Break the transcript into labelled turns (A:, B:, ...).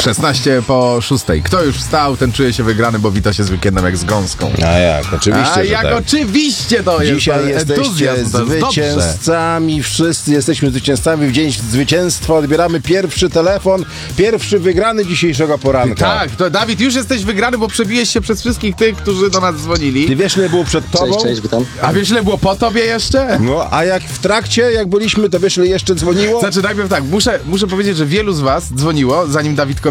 A: 6:16. Kto już wstał, ten czuje się wygrany, bo wita się z weekendem jak z gąską.
B: A jak? Oczywiście,
A: A
B: że
A: jak
B: tak.
A: oczywiście to jest.
B: Dzisiaj jesteście
A: entuzjazm, to jest dobrze.
B: zwycięzcami, wszyscy jesteśmy zwycięzcami. W dzień zwycięstwa odbieramy pierwszy telefon, pierwszy wygrany dzisiejszego poranka.
A: Tak, to Dawid, już jesteś wygrany, bo przebiłeś się przez wszystkich tych, którzy do nas dzwonili.
B: Ty wiesz, ile było przed tobą?
C: Cześć, witam.
A: A wiesz, ile było po tobie jeszcze?
B: No, a jak w trakcie, jak byliśmy, to wiesz, ile jeszcze dzwoniło?
A: Znaczy najpierw tak, muszę powiedzieć, że wielu z was dzwoniło, zanim Dawid